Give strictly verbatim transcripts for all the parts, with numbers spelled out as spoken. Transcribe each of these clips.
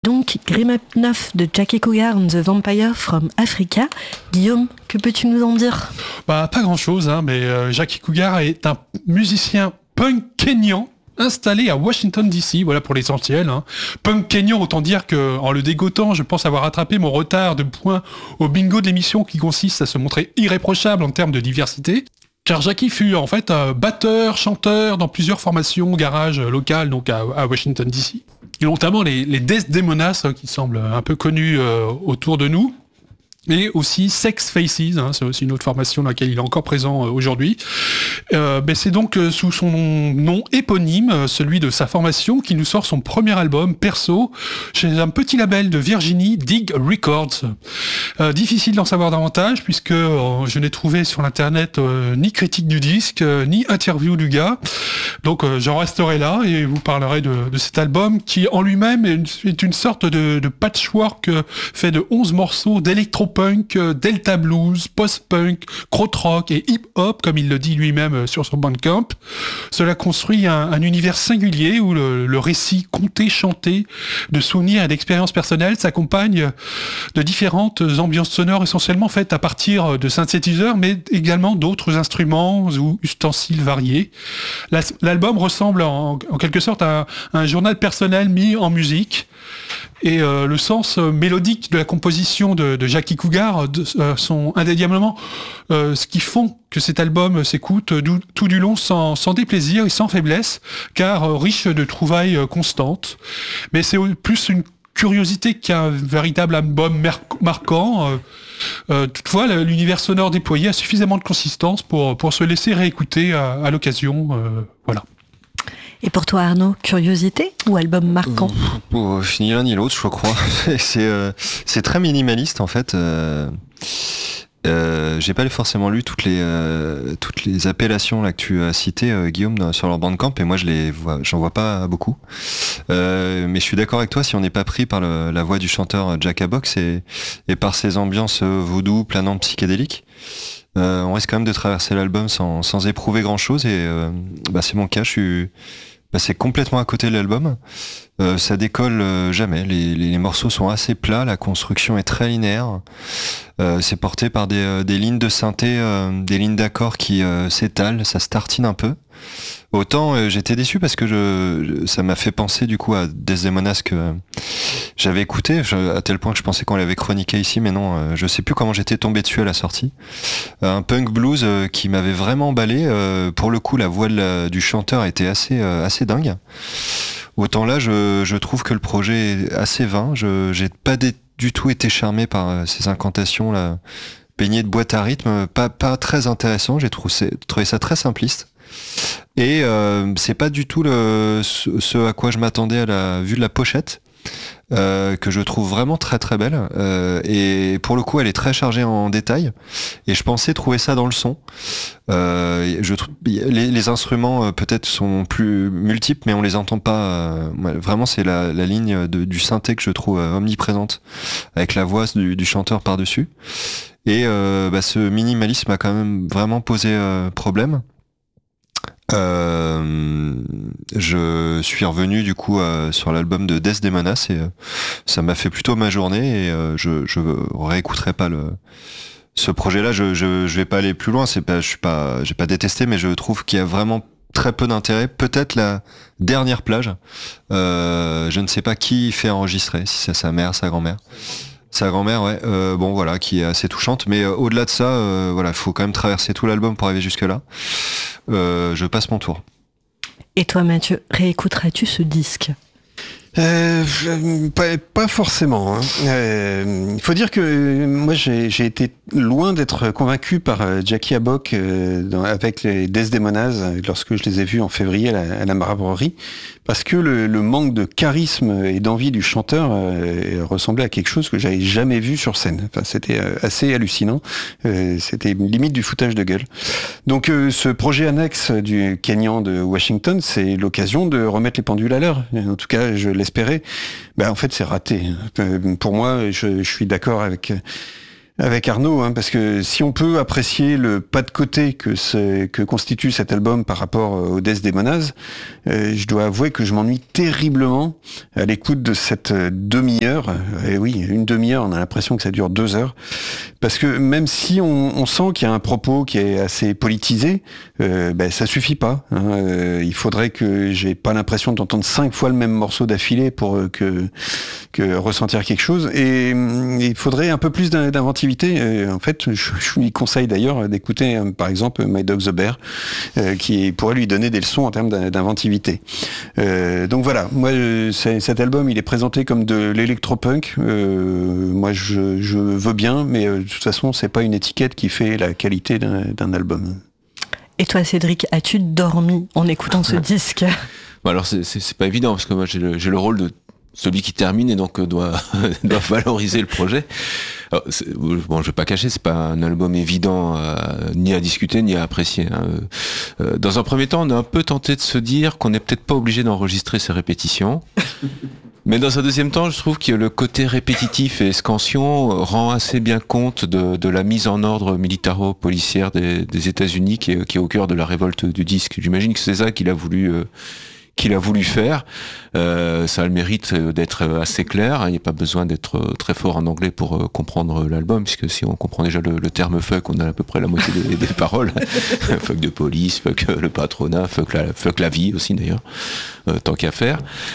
Donc, Grim Up neuf de Jackie Cougar and the Vampire from Africa. Guillaume, que peux-tu nous en dire ? Bah, pas grand-chose, hein, mais euh, Jackie Cougar est un musicien punk kényan installé à Washington D C, voilà pour l'essentiel. Hein. Punk kényan, autant dire que, en le dégotant, je pense avoir rattrapé mon retard de points au bingo de l'émission qui consiste à se montrer irréprochable en termes de diversité. Car Jackie fut en fait un batteur, chanteur dans plusieurs formations garage locales donc à, à Washington D C. Et notamment les, les Desdemonas qui semblent un peu connus euh, autour de nous. Et aussi Sex Faces, hein, c'est aussi une autre formation dans laquelle il est encore présent euh, aujourd'hui. Euh, ben c'est donc euh, sous son nom éponyme, euh, celui de sa formation, qu'il nous sort son premier album perso chez un petit label de Virginie, Dig Records. Euh, difficile d'en savoir davantage puisque euh, je n'ai trouvé sur l'internet euh, ni critique du disque, euh, ni interview du gars. Donc euh, j'en resterai là et vous parlerai de, de cet album qui en lui-même est une, est une sorte de, de patchwork euh, fait de onze morceaux d'électro punk, delta blues, post-punk, krautrock et hip-hop, comme il le dit lui-même sur son Bandcamp. Cela construit un, un univers singulier où le, le récit conté, chanté de souvenirs et d'expériences personnelles s'accompagne de différentes ambiances sonores essentiellement faites à partir de synthétiseurs, mais également d'autres instruments ou ustensiles variés. La, l'album ressemble en, en quelque sorte à, à un journal personnel mis en musique. Et euh, le sens euh, mélodique de la composition de, de Jackie Cougar de, euh, sont indéniablement euh, ce qui font que cet album s'écoute du, tout du long sans, sans déplaisir et sans faiblesse, car euh, riche de trouvailles euh, constantes. Mais c'est plus une curiosité qu'un véritable album mer- marquant. Euh, euh, toutefois, l'univers sonore déployé a suffisamment de consistance pour, pour se laisser réécouter à, à l'occasion. Euh, voilà. Et pour toi Arnaud, curiosité ou album marquant ? euh, Ni l'un ni l'autre, je crois. c'est, euh, c'est très minimaliste en fait. Euh, euh, j'ai pas forcément lu toutes les euh, toutes les appellations là que tu as citées, euh, Guillaume, dans, sur leur Bandcamp, et moi je les vois, j'en vois pas beaucoup. Euh, mais je suis d'accord avec toi, si on n'est pas pris par le, la voix du chanteur Jack Abox et, et par ses ambiances voodoo planantes psychédéliques. Euh, on risque quand même de traverser l'album sans, sans éprouver grand chose, et euh, bah c'est mon cas, je suis bah c'est complètement à côté de l'album. Euh, ça décolle euh, jamais, les, les, les morceaux sont assez plats, la construction est très linéaire. Euh, c'est porté par des, euh, des lignes de synthé, euh, des lignes d'accords qui euh, s'étalent, ça se tartine un peu. Autant euh, j'étais déçu parce que je, je, ça m'a fait penser du coup à Desdemonas que euh, j'avais écouté, je, à tel point que je pensais qu'on l'avait chroniqué ici, mais non, euh, je sais plus comment j'étais tombé dessus à la sortie. Euh, un punk blues euh, qui m'avait vraiment emballé. Euh, pour le coup, la voix de la, du chanteur était assez, euh, assez dingue. Autant là, je, je trouve que le projet est assez vain. Je j'ai pas dé, du tout été charmé par euh, ces incantations là, baignées de boîte à rythme, pas pas très intéressant. J'ai trouvé, trouvé ça très simpliste. Et euh, c'est pas du tout le, ce, ce à quoi je m'attendais à la vue de la pochette, euh, que je trouve vraiment très très belle. Euh, et pour le coup, elle est très chargée en détails. Et je pensais trouver ça dans le son. Euh, je, les, les instruments euh, peut-être sont plus multiples, mais on les entend pas. Euh, vraiment, c'est la, la ligne de, du synthé que je trouve euh, omniprésente, avec la voix du, du chanteur par-dessus. Et euh, bah, ce minimalisme a quand même vraiment posé euh, problème. Euh, je suis revenu du coup euh, sur l'album de Desdemonas et euh, ça m'a fait plutôt ma journée, et euh, je, je réécouterai pas le ce projet-là. Je, je, je vais pas aller plus loin. C'est pas, je suis pas, j'ai pas détesté, mais je trouve qu'il y a vraiment très peu d'intérêt. Peut-être la dernière plage. Euh, je ne sais pas qui fait enregistrer, si c'est sa mère, sa grand-mère. Sa grand-mère, ouais. Euh, bon, voilà, qui est assez touchante. Mais euh, au-delà de ça, euh, voilà, faut quand même traverser tout l'album pour arriver jusque là. Euh, je passe mon tour. Et toi, Mathieu, réécouteras-tu ce disque ? Euh, pas, pas forcément. Hein. Euh, il faut dire que moi j'ai, j'ai été loin d'être convaincu par Jackie Abock euh, dans, avec les Desdemonas lorsque je les ai vus en février à la, à la Marabrerie, parce que le, le manque de charisme et d'envie du chanteur euh, ressemblait à quelque chose que j'avais jamais vu sur scène. Enfin, c'était euh, assez hallucinant. Euh, c'était limite du foutage de gueule. Donc euh, ce projet annexe du Kényan de Washington, c'est l'occasion de remettre les pendules à l'heure. En tout cas, je l'espérais. Ben, en fait, c'est raté. Euh, pour moi, je, je suis d'accord avec avec Arnaud, hein, parce que si on peut apprécier le pas de côté que, c'est, que constitue cet album par rapport au Desdemonas, euh, je dois avouer que je m'ennuie terriblement à l'écoute de cette demi-heure. Et oui, une demi-heure, on a l'impression que ça dure deux heures. Parce que même si on, on sent qu'il y a un propos qui est assez politisé, euh, ben, ça suffit pas. Hein. Euh, il faudrait que j'ai pas l'impression d'entendre cinq fois le même morceau d'affilée pour euh, que, que ressentir quelque chose. Et, et il faudrait un peu plus d'inventivité. Et en fait, je, je lui conseille d'ailleurs d'écouter, euh, par exemple, My Dog the Bear, euh, qui pourrait lui donner des leçons en termes d'inventivité. Euh, donc voilà, moi, cet album, il est présenté comme de l'électropunk. Euh, moi, je, je veux bien, mais euh, de toute façon, c'est pas une étiquette qui fait la qualité d'un, d'un album. Et toi, Cédric, as-tu dormi en écoutant ce disque ? Bon, alors, c'est, c'est, c'est pas évident, parce que moi, j'ai le, j'ai le rôle de celui qui termine et donc doit, doit valoriser le projet. Alors, bon, je vais pas cacher, c'est pas un album évident euh, ni à discuter ni à apprécier. Hein. Euh, dans un premier temps, on a un peu tenté de se dire qu'on n'est peut-être pas obligé d'enregistrer ces répétitions. Mais dans un deuxième temps, je trouve que le côté répétitif et scansion rend assez bien compte de, de la mise en ordre militaro-policière des, des États-Unis qui est, qui est au cœur de la révolte du disque. J'imagine que c'est ça qu'il a voulu... Euh, qu'il a voulu faire. Euh, ça a le mérite d'être assez clair. Il n'y a pas besoin d'être très fort en anglais pour comprendre l'album, puisque si on comprend déjà le, le terme fuck, on a à peu près la moitié des, des paroles. Fuck de police, fuck le patronat, fuck la, fuck la vie aussi d'ailleurs, euh, tant qu'à faire.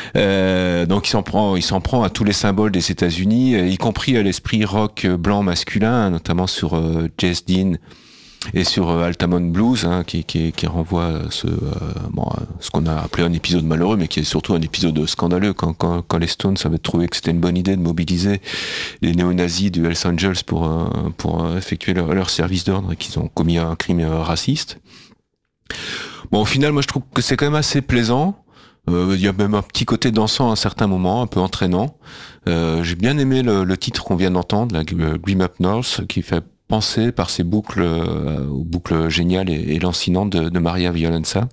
Euh, donc il s'en prend, il s'en prend à tous les symboles des États-Unis, y compris à l'esprit rock blanc masculin, notamment sur euh, Jess Dean et sur euh, Altamont Blues, hein, qui, qui, qui renvoie à ce, euh, bon, ce qu'on a appelé un épisode malheureux, mais qui est surtout un épisode scandaleux, quand, quand, quand les Stones avaient trouvé que c'était une bonne idée de mobiliser les néo-nazis du Hells Angels pour, euh, pour effectuer leur, leur service d'ordre et qu'ils ont commis un crime euh, raciste. Bon, au final, moi je trouve que c'est quand même assez plaisant. Il euh, y a même un petit côté dansant à un certain moment, un peu entraînant. Euh, j'ai bien aimé le, le titre qu'on vient d'entendre, la Grim Up North, qui fait penser par ses boucles, euh, aux boucles géniales et, et lancinantes de, de Maria Violenza.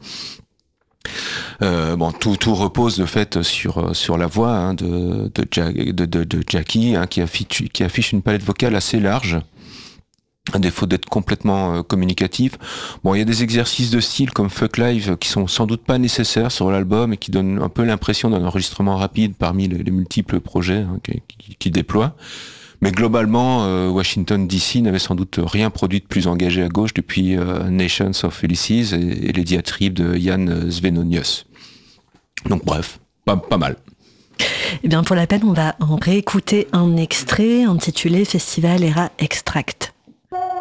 Euh, bon, tout, tout repose de fait sur sur la voix hein, de, de, Jack, de, de, de Jackie, hein, qui affiche qui affiche une palette vocale assez large, à défaut d'être complètement euh, communicatif. Bon, il y a des exercices de style comme Fuck Live qui sont sans doute pas nécessaires sur l'album et qui donnent un peu l'impression d'un enregistrement rapide parmi les, les multiples projets hein, qui, qui, qui déploient. Mais globalement, euh, Washington D C n'avait sans doute rien produit de plus engagé à gauche depuis euh, Nations of Ulysses et, et les diatribes de Jan Svenonius. Donc bref, pas, pas mal. Eh bien, pour la peine, on va en réécouter un extrait intitulé Festival Era Extract.